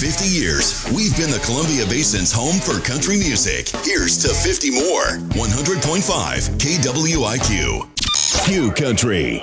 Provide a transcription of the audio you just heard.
50 years, we've been the Columbia Basin's home for country music. Here's to 50 more. 100.5 KWIQ. Q Country.